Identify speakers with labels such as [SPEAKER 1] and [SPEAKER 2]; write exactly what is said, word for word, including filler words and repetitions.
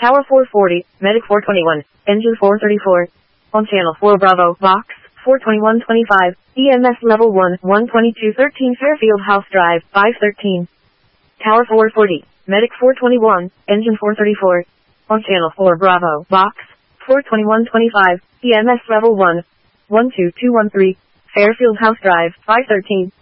[SPEAKER 1] Tower four forty, Medic four twenty-one, Engine four thirty-four. On Channel four Bravo, Box, four twenty-one twenty-five, E M S Level one, one twenty-two thirteen Fairfield House Drive, five thirteen. Tower four forty, Medic four twenty-one, Engine four thirty-four. On Channel four Bravo, Box, four twenty-one twenty-five, E M S Level one, one two two one three, Fairfield House Drive, five thirteen.